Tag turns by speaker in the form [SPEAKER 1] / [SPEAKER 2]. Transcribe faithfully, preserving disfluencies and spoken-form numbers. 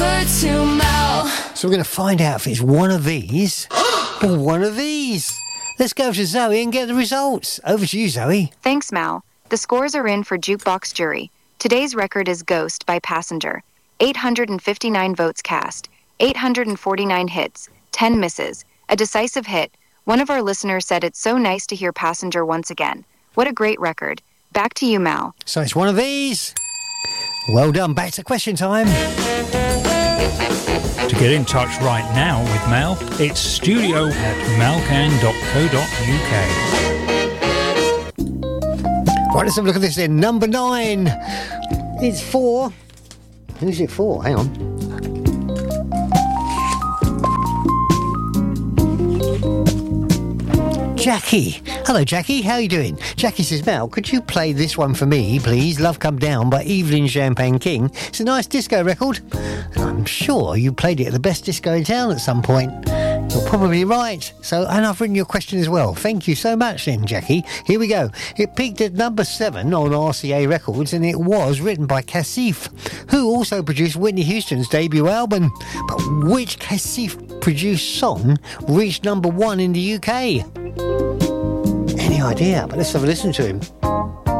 [SPEAKER 1] over to Mel.
[SPEAKER 2] So we're going to find out if it's one of these or one of these. Let's go to Zoe and get the results. Over to you, Zoe.
[SPEAKER 3] Thanks, Mal. The scores are in for Jukebox Jury. Today's record is Ghost by Passenger. eight hundred fifty-nine votes cast, eight hundred forty-nine hits, ten misses. A decisive hit. One of our listeners said it's so nice to hear Passenger once again. What a great record. Back to you, Mal.
[SPEAKER 2] So it's one of these. Well done. Back to question time.
[SPEAKER 4] To get in touch right now with Mal, it's studio at malcan dot co dot uk.
[SPEAKER 2] Right, let's have a look at this then. Number nine. It's for... Who's it for? Hang on. Jackie. Hello, Jackie. How are you doing? Jackie says, Mel, could you play this one for me, please? Love Come Down by Evelyn Champagne King. It's a nice disco record. And I'm sure you played it at the best disco in town at some point. You're probably right. So, and I've written your question as well. Thank you so much then, Jackie. Here we go. It peaked at number seven on R C A Records, and it was written by Cassif, who also produced Whitney Houston's debut album. But which Cassif-produced song reached number one in the U K? Any idea? But let's have a listen to him.